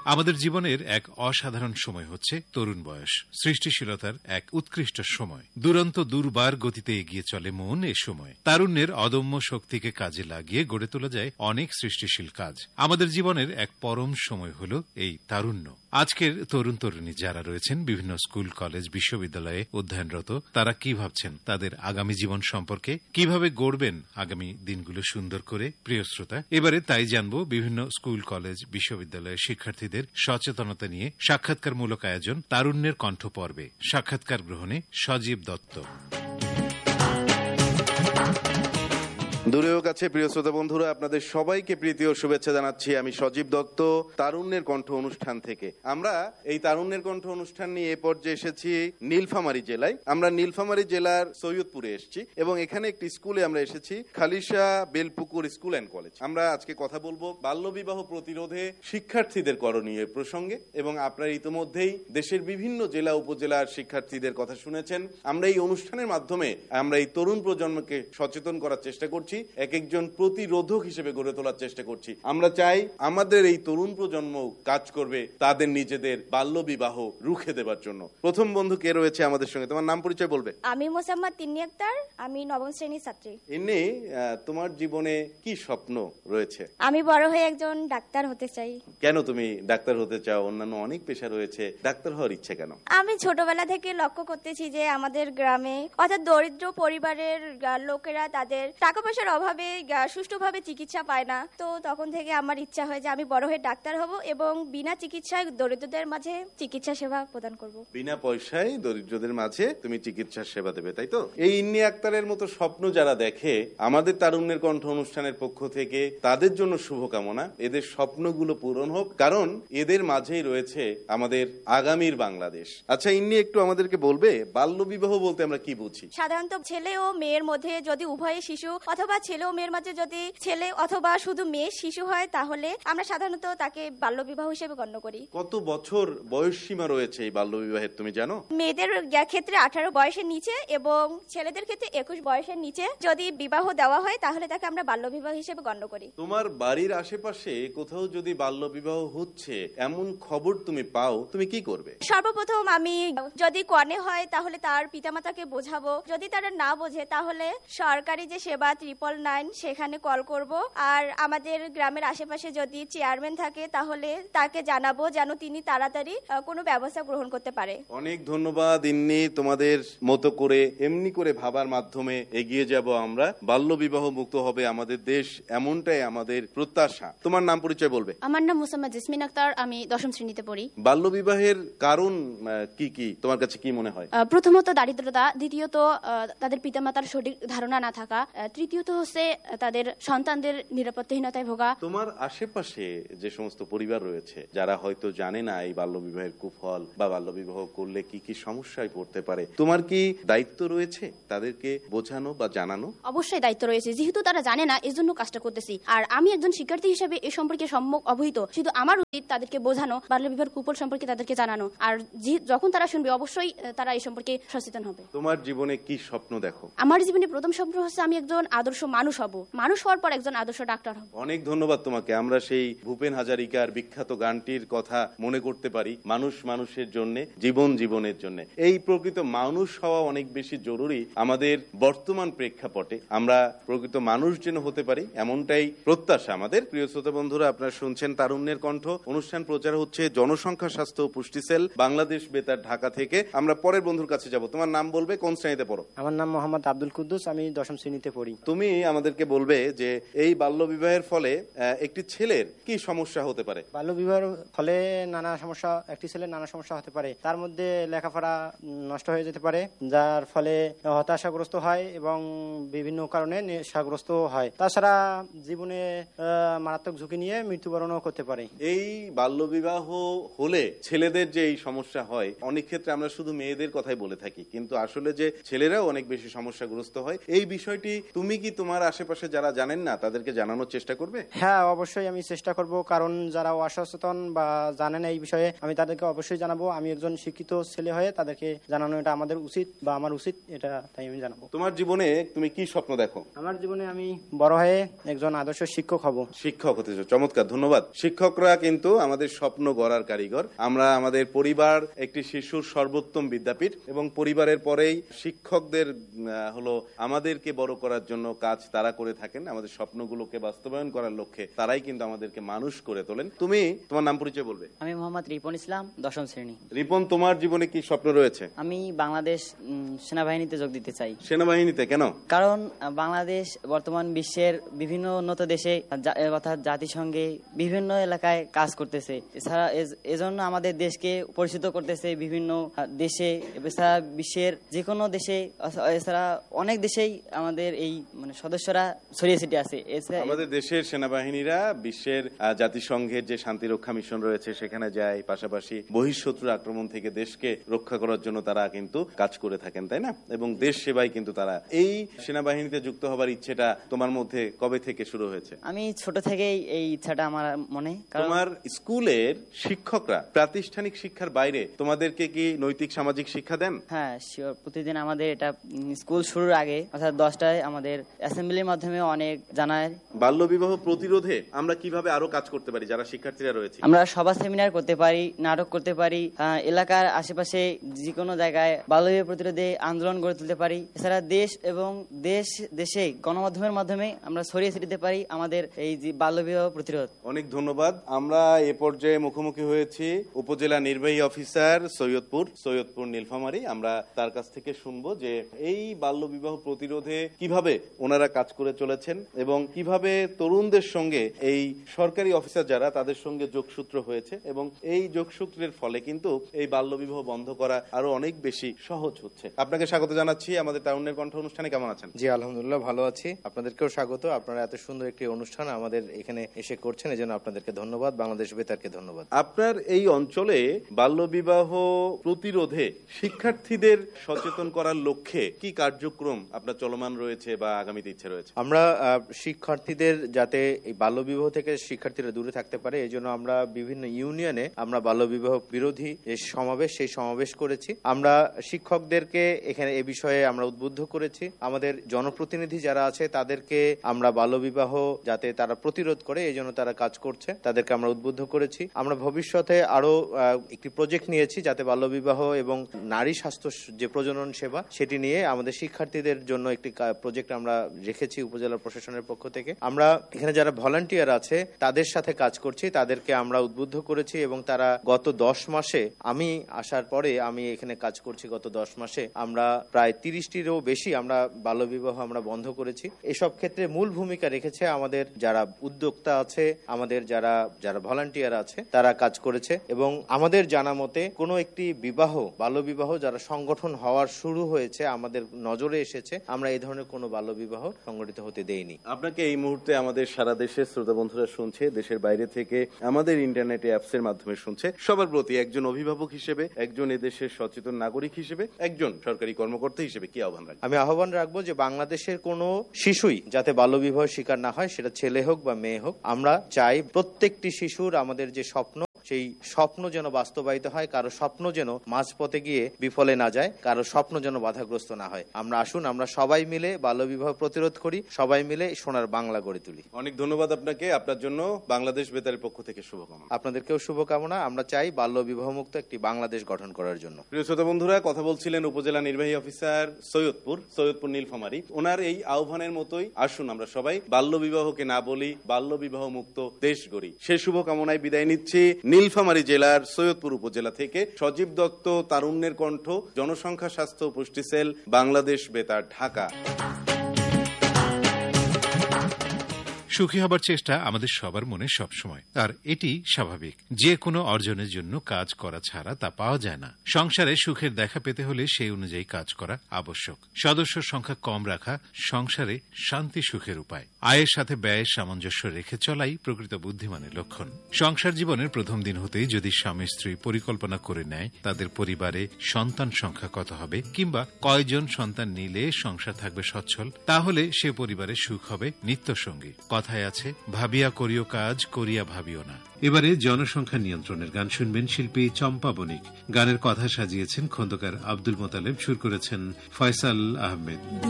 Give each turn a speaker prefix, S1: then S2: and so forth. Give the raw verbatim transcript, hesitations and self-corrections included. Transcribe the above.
S1: আমাদের জীবনের এক অসাধারণ সময় হচ্ছে তরুণ বয়স, সৃষ্টিশীলতার এক উৎকৃষ্ট সময়। দুরন্ত দুর্বার গতিতে এগিয়ে চলে মন এ সময়। তারুণ্যের অদম্য শক্তিকে কাজে লাগিয়ে গড়ে তোলা যায় অনেক সৃষ্টিশীল কাজ। আমাদের জীবনের এক পরম সময় হল এই তারুণ্য। আজকের তরুণ তরুণী যারা রয়েছেন বিভিন্ন স্কুল, কলেজ, বিশ্ববিদ্যালয়ে অধ্যয়নরত, তারা কি ভাবছেন তাদের আগামী জীবন সম্পর্কে, কিভাবে গড়বেন আগামী দিনগুলো সুন্দর করে? প্রিয় শ্রোতা, এবারে তাই জানবো বিভিন্ন স্কুল, কলেজ, বিশ্ববিদ্যালয়ের শিক্ষার্থীদের সচেতনতা নিয়ে সাক্ষাৎকারমূলক আয়োজন তারুণ্যের কণ্ঠ পর্বে। সাক্ষাৎকার গ্রহণে সজীব দত্ত।
S2: দূরেও কাছে প্রিয় শ্রোতা বন্ধুরা, আপনাদের সবাইকে প্রীতি ও শুভেচ্ছা জানাচ্ছি। আমি সজীব দত্ত, তারুণ্যের কণ্ঠ অনুষ্ঠান থেকে। আমরা এই তারুণ্যের কণ্ঠ অনুষ্ঠান নিয়ে এ পর্যায়ে এসেছি নীলফামারী জেলায়। আমরা নীলফামারী জেলার সৈয়দপুরে এসেছি এবং এখানে একটি স্কুলে আমরা এসেছি, Khalisha Belpukur school and college. আমরা আজকে কথা বলবো বাল্যবিবাহ প্রতিরোধে শিক্ষার্থীদের করণীয় প্রসঙ্গে। এবং আপনারা ইতিমধ্যেই দেশের বিভিন্ন জেলা উপজেলার শিক্ষার্থীদের কথা শুনেছেন। আমরা এই অনুষ্ঠানের মাধ্যমে আমরা এই তরুণ প্রজন্মকে সচেতন করার চেষ্টা করছি, এক একজন প্রতিরোধক হিসেবে গড়ে তোলার চেষ্টা করছি। আমরা চাই আমাদের এই তরুণ প্রজন্ম কাজ করবে তাদের নিজেদের বাল্য বিবাহ রুখে দেবার জন্য। প্রথম বন্ধু কে রয়েছে আমাদের সঙ্গে? তোমার নাম পরিচয় বলবে।
S3: আমি মোসাম্মদ তিন্নি আক্তার, আমি নবম শ্রেণীর ছাত্রী।
S2: ইন্নি, তোমার জীবনে কি স্বপ্ন রয়েছে?
S3: আমি বড় হয়ে একজন ডাক্তার হতে চাই। কেন
S2: তুমি ডাক্তার হতে চাও? অন্যান্য অনেক পেশা রয়েছে, ডাক্তার হওয়ার ইচ্ছে কেন?
S3: আমি ছোটবেলা থেকে লক্ষ্য করতেছি যে আমাদের গ্রামে অর্থাৎ দরিদ্র পরিবারের লোকেরা তাদের টাকা পয়সার অভাবে সুষ্ঠুভাবে চিকিৎসা পায় না। তো তখন থেকে আমার ইচ্ছা হয় যে আমি বড় হয়ে ডাক্তার হব এবং বিনা চিকিৎসায় দরিদ্রদের মাঝে চিকিৎসা সেবা প্রদান করব।
S2: বিনা পয়সায় দরিদ্রদের মাঝে তুমি চিকিৎসা সেবা দেবে, তাই তো? এই ইন্নি আক্তারের মতো স্বপ্ন যারা দেখে, আমাদের তারুণ্যের কণ্ঠ অনুষ্ঠানের পক্ষ থেকে তাদের জন্য শুভকামনা। এদের স্বপ্নগুলো পূরণ হোক, কারণ এদের মাঝেই রয়েছে আমাদের আগামীর বাংলাদেশ। আচ্ছা ইন্নি, একটু আমাদেরকে বলবে বাল্য বিবাহ বলতে আমরা কি বুঝি?
S3: সাধারণত ছেলে ও মেয়ের মধ্যে যদি উভয় শিশু অথবা ছেলে ও মেয়ের মাঝে যদি ছেলে অথবা শুধু মেয়ে শিশু হয়, তাহলে আমরা সাধারণত তাকে বাল্য বিবাহ হিসেবে গণ্য করি।
S2: কত বছর বয়স সীমা রয়েছে এই বাল্য বিবাহের, তুমি জানো?
S3: মেয়েদের ক্ষেত্রে আঠারো বয়সের নিচে এবং ছেলেদের ক্ষেত্রে একুশ বয়সের নিচে যদি বিবাহ দেওয়া হয়, তাহলে তাকে আমরা বাল্য বিবাহ হিসেবে গণ্য করি।
S2: তোমার বাড়ির আশেপাশে কোথাও যদি বাল্য বিবাহ হচ্ছে এমন খবর তুমি পাও, তুমি কি করবে?
S3: সর্বপ্রথম আমি যদি কনে হয় তাহলে তার পিতামাতাকে বোঝাবো। যদি তারা না বোঝে তাহলে সরকারি যে সেবা ট্রিপল নাইন সেখানে কল করব। আর আমাদের গ্রামের আশেপাশে যদি চেয়ারম্যান থাকে তাহলে তাকে জানাবো যেন তিনি তাড়াতাড়ি কোনো ব্যবস্থা গ্রহণ করতে পারে।
S2: অনেক ধন্যবাদ ইন্নি, তোমাদের মতো করে এমনি করে ভাবার মাধ্যমে এগিয়ে যাব আমরা। বাল্য বিবাহ মুক্ত হবে আমাদের দেশ, এমনটাই আমাদের প্রত্যাশা। তোমার নাম পরিচয় বলবে।
S4: আমার নাম মোসাম্মদ জেসমিন আক্তার, আমি দশম শ্রেণীতে পড়ি।
S2: বাল্য বিবাহের কারণ কি কি তোমার কাছে কি মনে হয়?
S4: প্রথমত দারিদ্রতা, দ্বিতীয়ত তাদের পিতামাতার সঠিক ধারণা না থাকা, তৃতীয়ত হচ্ছে তাদের সন্তানদের নিরাপত্তাহীনতায় ভোগা।
S2: তোমার আশেপাশে যে সমস্ত পরিবার রয়েছে যারা হয়তো জানে না এই বাল্য বিবাহের কুফল বা বাল্য বিবাহ করলে কি কি সমস্যায় পড়তে পারে, তোমার কি দায়িত্ব রয়েছে তাদেরকে বোঝানো বা জানানো?
S4: অবশ্যই দায়িত্ব রয়েছে, যেহেতু তারা জানে না এজন্য কাজটা করতেছি। আর আমি একজন শিক্ষার্থী হিসেবে এ সম্পর্কে সম্যক অবহিত, শুধু আমার উচিত তাদেরকে বোঝানো, বাল্য বিবাহের কুফল সম্পর্কে তাদেরকে জানানো। আর যখন তারা শুনবে অবশ্যই তারা এই সম্পর্কে সচেতন হবে।
S2: তোমার জীবনে কি স্বপ্ন দেখো?
S4: আমার জীবনে প্রথম স্বপ্ন হচ্ছে আমি একজন আদর্শ মানুষ হব, মানুষ হওয়ার পর একজন আদর্শ ডাক্তার হব।
S2: অনেক ধন্যবাদ তোমাকে। আমরা সেই ভূপেন হাজারিকার বিখ্যাত গানটির কথা মনে করতে পারি, মানুষ মানুষের জন্য, জীবন জীবনের জন্য। এই প্রকৃত মানুষ হওয়া অনেক বেশি জরুরি আমাদের বর্তমান প্রেক্ষাপটে। আমরা প্রকৃত মানুষ যেন হতে পারি এমনটাই প্রত্যাশা আমাদের। প্রিয় শ্রোতা বন্ধুরা, আপনারা শুনছেন তারুণ্যের কণ্ঠ অনুষ্ঠান, প্রচার হচ্ছে জনসংখ্যা স্বাস্থ্য ও পুষ্টি সেল, বাংলাদেশ বেতার, ঢাকা থেকে। আমরা পরের বন্ধুর কাছে যাব। তোমার নাম বলবে, কোন শ্রেণীতে পড়ো?
S5: আমার নাম মোহাম্মদ আব্দুল কুদ্দুস, আমি দশম শ্রেণীতে পড়ি।
S2: তুমি আমাদেরকে বলবে যে এই বাল্য বিবাহের ফলে একটি ছেলের কি সমস্যা হতে পারে?
S5: বাল্য বিবাহের ফলে নানা সমস্যা, একটি ছেলের নানা সমস্যা হতে পারে। তার মধ্যে লেখাপড়া নষ্ট হয়ে যেতে পারে, যার ফলে হতাশাগ্রস্ত হয় এবং বিভিন্ন কারণে নেশাগ্রস্ত হয়। তাছাড়া জীবনে মারাত্মক ঝুঁকি নিয়ে মৃত্যুবরণও করতে পারে।
S2: এই বাল্য বিবাহ হলে ছেলেদের যে এই সমস্যা হয়, অনেক ক্ষেত্রে আমরা শুধু মেয়েদের কথাই বলে থাকি, কিন্তু আসলে যে ছেলেরাও অনেক বেশি সমস্যাগ্রস্ত হয়। এই বিষয়টি তুমি কি তোমার আশেপাশে যারা জানেন না তাদেরকে জানানোর চেষ্টা করবে?
S5: হ্যাঁ, অবশ্যই আমি চেষ্টা করব, কারণ যারা অসচেতন বা জানে না এই বিষয়ে আমি তাদেরকে অবশ্যই জানাবো। আমি একজন শিক্ষিত ছেলে হয়ে তাদেরকে জানানো এটা আমাদের উচিত বা আমার উচিত, এটা তাই আমি জানাবো।
S2: তোমার জীবনে তুমি কি স্বপ্ন দেখো?
S5: আমার জীবনে আমি বড় হয়ে একজন আদর্শ শিক্ষক হব।
S2: শিক্ষক হতে চাও, চমৎকার, ধন্যবাদ। শিক্ষকরা কিন্তু আমাদের স্বপ্ন গড়ার কারিগর। আমরা আমাদের পরিবার একটি শিশুর সর্বোত্তম বিদ্যাপীঠ, এবং পরিবারের পরেই শিক্ষকদের আহ, হলো আমাদেরকে বড় করার জন্য কাজ তারা করে থাকেন। আমাদের স্বপ্নগুলোকে বাস্তবায়ন করার লক্ষ্যে তারাই কিন্তু আমাদেরকে মানুষ করে তোলেন। তুমি তোমার নাম পরিচয় বলবে?
S6: আমি মোহাম্মদ রিপন ইসলাম, দশম শ্রেণী।
S2: রিপন, তোমার জীবনে কি স্বপ্ন রয়েছে?
S6: আমি বাংলাদেশ উম, সেনাবাহিনীতে যোগ দিতে চাই।
S2: সেনাবাহিনীতে কেন?
S6: কারণ আহ, বাংলাদেশ বর্তমান বিশ্বের বিভিন্ন উন্নত দেশে জা- অর্থাৎ জাতিসংঘে বিভিন্ন এলাকায় কাজ করতেছে। এছাড়া এজ- এজন্য আমাদের দেশকে পরিচিত করতেছে বিভিন্ন আহ, দেশে। এছাড়া বিশ্বের যে কোনো দেশে, অথ- এছাড়া অনেক দেশেই আমাদের এই মানে সদস্যরা ছড়িয়ে ছিটিয়ে আছে। এছাড়া
S2: আমাদের দেশের সেনাবাহিনীরা বিশ্বের আহ, জাতিসংঘের যে শান্তি রক্ষা মিশন রয়েছে সেখানে যায়, পাশাপাশি বহিঃশত্রুর আক্রমণ থেকে দেশকে রক্ষা করার জন্য তারা কিন্তু কাজ করে থাকেন, তাই না? এবং দেশ সেবায় কিন্তু তারা। এই সেনাবাহিনীতে যুক্ত হবার ইচ্ছেটা তোমার মধ্যে কবে থেকে শুরু হয়েছে?
S6: আমি ছোট থেকেই এই ইচ্ছাটা আমার মনে। কারণ
S2: তোমার স্কুলের শিক্ষকরা প্রাতিষ্ঠানিক শিক্ষার বাইরে তোমাদেরকে কি নৈতিক সামাজিক শিক্ষা দেন?
S6: হ্যাঁ, শিওর। প্রতিদিন আমাদের এটা উম, স্কুল শুরুর আগে অর্থাৎ দশটায় আমাদের অ্যাসেম্বলির মাধ্যমে অনেক জানায়।
S2: বাল্যবিবাহ প্রতিরোধে আমরা কিভাবে আরো কাজ করতে পারি যারা শিক্ষার্থীরা রয়েছে?
S6: আমরা সভা সেমিনার করতে পারি, নাটক করতে পারি, আহ, এলাকার আশেপাশে যে কোনো জায়গায় বাল্যবিবাহ প্রতিরোধে আন্দোলন গড়ে তুলতে পারি। এছাড়া দেশ এবং দেশ দেশে গণমাধ্যমের মাধ্যমে আমরা ছড়িয়ে ছিটিয়ে পারি আমাদের এই যে বাল্যবিবাহ প্রতিরোধ।
S2: অনেক ধন্যবাদ। আমরা এ পর্যায়ে মুখোমুখি হয়েছি উপজেলা নির্বাহী অফিসার সৈয়দপুর সৈয়দপুর নীলফামারী। আমরা তার কাছ থেকে শুনবো যে এই বাল্যবিবাহ প্রতিরোধে কিভাবে ওনারা কাজ করে চলেছেন এবং কিভাবে তরুণদের সঙ্গে এই সরকারি অফিসার যারা তাদের সঙ্গে যোগসূত্র হয়েছে, এবং এই যোগসূত্রের ফলে কিন্তু এই বাল্যবিবাহ বন্ধ করা আরো অনেক বেশি সহজ হচ্ছে। আপনাকে স্বাগত জানাচ্ছি আমাদের তারুণ্যের কণ্ঠ অনুষ্ঠানে। কেমন আছেন?
S7: জি আলহামদুলিল্লাহ, ভালো আছি। আপনাদেরকেও স্বাগত। আপনারা এত সুন্দর একটি অনুষ্ঠান আমাদের এখানে এসে করছেন, এজন্য আপনাদেরকে ধন্যবাদ। বাংলাদেশ বেতারকে ধন্যবাদ।
S2: আপনার এই অঞ্চলে বাল্যবিবাহ প্রতিরোধে শিক্ষার্থীদের সচেতন করার লক্ষ্যে কি কার্যক্রম আপনার চলমান রয়েছে বা আগামীতে ইচ্ছে রয়েছে?
S7: আমরা আহ, শিক্ষার্থীদের যাতে এই বাল্যবিবাহ থেকে শিক্ষার্থীরা দূরে থাকতে পারে এই জন্য আমরা বিভিন্ন ইউনিয়নে আমরা বাল্যবিবাহ বিরোধী যে সমাবেশ সেই সমাবেশ করেছি। আমরা শিক্ষকদেরকে এখানে এ বিষয়ে আমরা উদ্বুদ্ধ করেছি। আমাদের জনপ্রতিনিধি যারা আছে তাদেরকে আমরা বাল্যবিবাহ যাতে তারা প্রতিরোধ করে এই জন্য তারা কাজ করছে, তাদেরকে আমরা উদ্বুদ্ধ করেছি। আমরা ভবিষ্যতে আরো আহ, একটি প্রজেক্ট নিয়েছি যাতে বাল্যবিবাহ এবং নারী স্বাস্থ্য যে প্রজনন সেবা সেটি নিয়ে আমাদের শিক্ষার্থীদের জন্য একটি প্রজেক্ট আমরা রেখেছি উপজেলা প্রশাসনের পক্ষ থেকে। আমরা এখানে যারা ভলান্টিয়ার আছে তাদের সাথে কাজ করছি, তাদেরকে আমরা উদ্বুদ্ধ করেছি এবং তারা গত দশ মাসে, আমি আসার পরে আমি এখানে কাজ করছি, গত দশ মাসে আমরা প্রায় তিরিশটিরও বেশি আমরা বাল্যবিবাহ আমরা বন্ধ করেছি। এসব ক্ষেত্রে মূল ভূমিকা রেখেছে আমাদের যারা উদ্যোক্তা আছে, আমাদের যারা যারা ভলান্টিয়ার আছে তারা কাজ করেছে। এবং আমাদের জানা মতে কোনো একটি বিবাহ বাল্যবিবাহ যারা সংগঠন হওয়ার শুরু হয়েছে আমাদের নজরে এসেছে, আমরা এই ধরনের কোনো বাল্যবিবাহ সংগঠিত হতে দেইনি।
S2: আপনাকে এই মুহূর্তে আমাদের সারা দেশের শ্রোতা বন্ধুরা শুনছে, দেশের বাইরে থেকে আমাদের ইন্টারনেটে অ্যাপসের মাধ্যমে শুনছে। সবার প্রতি একজন অভিভাবক হিসেবে, একজন এদেশের সচেতন নাগরিক হিসেবে, একজন সরকারি কর্মকর্তা হিসেবে কি আহ্বান রাখবেন?
S7: আমি আহ্বান রাখবো যে বাংলাদেশের কোনো শিশুই যাতে বাল্যবিবাহ শিকার না হয়, সেটা ছেলে হোক বা মেয়ে হোক। আমরা চাই প্রত্যেকটি শিশুর আমাদের যে স্বপ্ন সেই স্বপ্ন যেন বাস্তবায়িত হয়, কারো স্বপ্ন যেন মাঝপথে গিয়ে বিফলে না যায়, কারো স্বপ্ন যেন বাধাগ্রস্ত না হয়। আমরা আসুন আমরা সবাই মিলে বাল্যবিবাহ প্রতিরোধ করি, সবাই মিলে সোনার বাংলা গড়ে তুলি।
S2: অনেক ধন্যবাদ আপনাকে। আপনার জন্য বাংলাদেশ বেতারের পক্ষ থেকে শুভকামনা।
S7: আপনাদেরকেও শুভকামনা। আমরা চাই বাল্য বিবাহ মুক্ত একটি বাংলাদেশ গঠন করার জন্য।
S2: প্রিয় শ্রোতা বন্ধুরা, কথা বলছিলেন উপজেলা নির্বাহী অফিসার সৈয়দপুর সৈয়দপুর নীলফামারী। ওনার এই আহ্বানের মতোই আসুন আমরা সবাই বাল্য বিবাহকে না বলি, বাল্য বিবাহ মুক্ত দেশ গড়ি। সে শুভকামনায় বিদায় নিচ্ছি নীলফামারী জেলার সৈয়দপুর উপজেলা থেকে। সজীব দত্ত, তারুণ্যের কণ্ঠ, জনসংখ্যা স্বাস্থ্য ও পুষ্টি সেল, বাংলাদেশ বেতার, ঢাকা।
S1: সুখী হবার চেষ্টা আমাদের সবার মনে সবসময়, আর এটি স্বাভাবিক। যে কোনো অর্জনের জন্য কাজ করা ছাড়া তা পাওয়া যায় না। সংসারে সুখের দেখা পেতে হলে সেই অনুযায়ী কাজ করা আবশ্যক। সদস্য সংখ্যা কম রাখা সংসারে শান্তি সুখের উপায়। আয়ের সাথে ব্যয়ের সামঞ্জস্য রেখে চলাই প্রকৃত বুদ্ধিমানের লক্ষণ। সংসার জীবনের প্রথম দিন হতেই যদি স্বামী স্ত্রী পরিকল্পনা করে নেয় তাদের পরিবারে সন্তান সংখ্যা কত হবে কিংবা কয়জন সন্তান নিলে সংসার থাকবে সচ্ছল, তাহলে সে পরিবারে সুখ হবে নিত্যসঙ্গী। কথায় আছে, ভাবিয়া করিও কাজ, করিয়া ভাবিও না। এবারে জনসংখ্যা নিয়ন্ত্রণের গান শুনবেন শিল্পী চম্পা বণিক। গানের কথা সাজিয়েছেন খন্দকার আব্দুল মোতালেব, সুর করেছেন ফয়সাল আহমেদ।